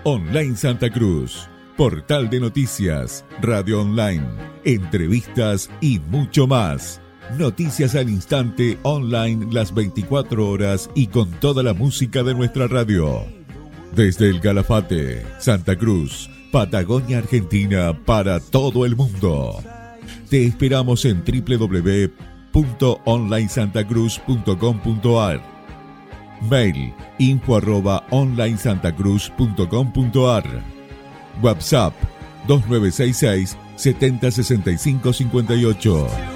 Online Santa Cruz, portal de noticias, radio online, entrevistas y mucho más. Noticias al instante, online las 24 horas y con toda la música de nuestra radio. Desde el Calafate, Santa Cruz, Patagonia, Argentina, para todo el mundo. Te esperamos en www.onlinesantacruz.com.ar. Mail info@onlinesantacruz.com.ar. WhatsApp 2966 7065 58.